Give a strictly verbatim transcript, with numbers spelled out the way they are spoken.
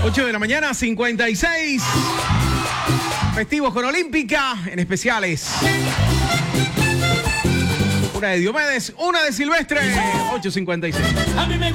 ocho de la mañana, cincuenta y seis. Festivos con Olímpica en especiales. Una de Diomedes, una de Silvestre. ocho cincuenta y seis. A mí me